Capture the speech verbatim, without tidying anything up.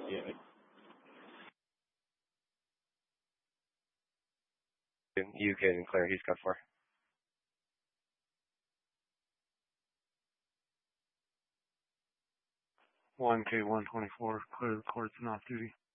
Yeah. You can clear. He's got four. one K one twenty-four, clear the courts and off duty.